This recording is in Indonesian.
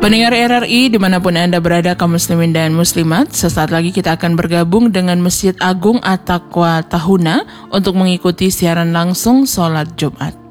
Pendengar RRI dimanapun Anda berada, kaum muslimin dan muslimat, sesaat lagi kita akan bergabung dengan Masjid Agung At-Taqwa Tahuna untuk mengikuti siaran langsung sholat Jumat.